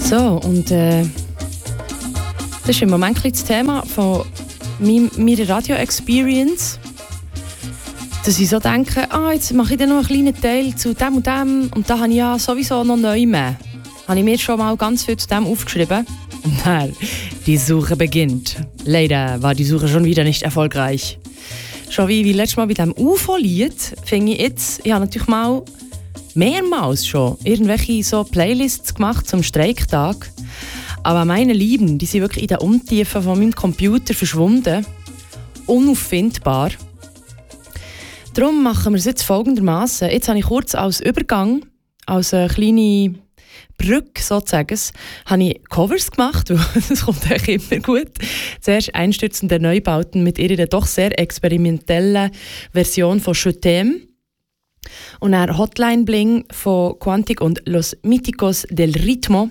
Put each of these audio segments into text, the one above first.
So, und das ist im Moment das Thema von meiner Radio-Experience. Dass ich so denke, jetzt mache ich dann noch einen kleinen Teil zu dem und dem. Und da habe ich ja sowieso noch neu mehr. Habe ich mir schon mal ganz viel zu dem aufgeschrieben. Und dann, die Suche beginnt. Leider war die Suche schon wieder nicht erfolgreich. Schon wie letztes Mal bei diesem UFO-Lied, finde ich jetzt, ich habe natürlich mal mehrmals schon irgendwelche so Playlists gemacht zum Streiktag. Aber meine Lieben, die sind wirklich in den Untiefen von meinem Computer verschwunden. Unauffindbar. Darum machen wir es jetzt folgendermaßen. Jetzt habe ich kurz als Übergang, als eine kleine Brücke sozusagen, habe ich Covers gemacht, weil das kommt eigentlich immer gut. Zuerst einstürzende Neubauten mit ihrer doch sehr experimentellen Version von Je t'aime. Und dann Hotline Bling von Quantic und Los Míticos del Ritmo.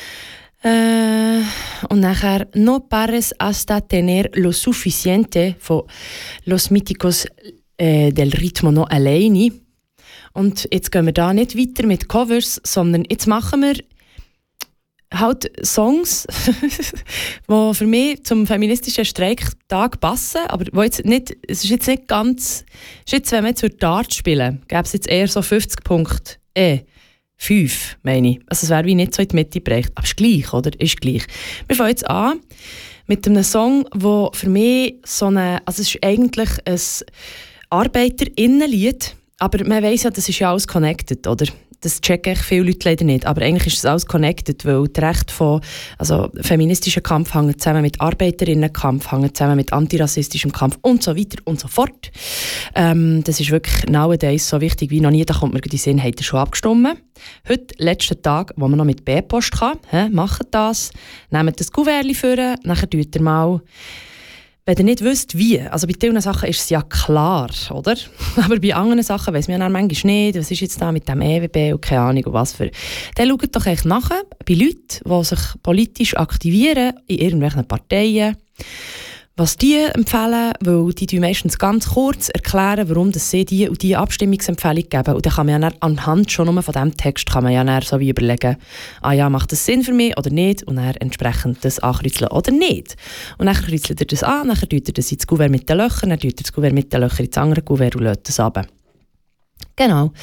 Und nachher No pares hasta tener lo suficiente von Los Míticos del Ritmo noch alleine. Und jetzt gehen wir da nicht weiter mit Covers, sondern jetzt machen wir halt Songs, die für mich zum feministischen Streiktag passen, aber wo jetzt nicht, es ist jetzt nicht ganz, ist jetzt, wenn wir jetzt Dart spielen, gäbe es jetzt eher so 50 Punkte, 5, meine ich. Also es wäre wie nicht so in die Mitte gebracht, aber ist gleich, oder? Ist gleich. Wir fangen jetzt an mit einem Song, der für mich so eine, also es ist eigentlich ein ArbeiterInnenlied, aber man weiss ja, das ist ja alles connected, oder? Das checken viele Leute leider nicht, aber eigentlich ist es alles connected, weil das Recht von, also feministischen Kampf hängt zusammen mit ArbeiterInnenkampf, hängt zusammen mit antirassistischem Kampf und so weiter und so fort. Das ist wirklich nowadays so wichtig wie noch nie, da kommt mir die Sinn, habt ihr schon abgestimmt. Heute, letzten Tag, wo man noch mit B-Post kann, macht das, nehmt das Kuvert vor, nachher tut ihr mal. Wenn ihr nicht wisst, wie, also bei vielen Sachen ist es ja klar, oder? Aber bei anderen Sachen weiss man ja manchmal nicht, was ist jetzt da mit dem EWB und keine Ahnung und was für. Dann schaut doch echt nach bei Leuten, die sich politisch aktivieren in irgendwelchen Parteien, was die empfehlen, weil die meistens ganz kurz erklären, warum sie die und die Abstimmungsempfehlung geben. Und dann kann man ja anhand schon nur von diesem Text kann man ja so wie überlegen, macht das Sinn für mich oder nicht? Und dann entsprechend das ankreuzeln oder nicht. Und dann kreuzelt ihr das an, dann tut ihr das ins Kuvert mit den Löchern, dann tut ihr das Kuvert mit den Löchern ins andere Kuvert und lädt das runter. Genau.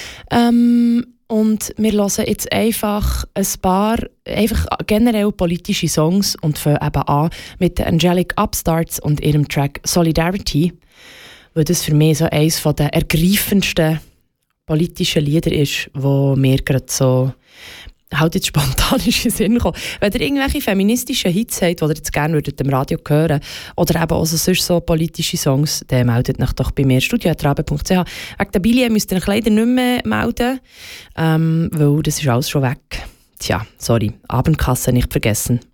Und wir hören jetzt einfach ein paar generell politische Songs und fangen eben an mit den Angelic Upstarts und ihrem Track Solidarity, weil das für mich so eines der ergreifendsten politischen Lieder ist, wo mir gerade so halt jetzt spontan in den Sinn kommen. Wenn ihr irgendwelche feministischen Hits habt, die ihr jetzt gerne im Radio hören oder eben auch sonst so politische Songs, dann meldet euch doch bei mir, studio@rabe.ch. Wegen der Billie müsst ihr euch leider nicht mehr melden, weil das ist alles schon weg. Tja, sorry, Abendkasse nicht vergessen.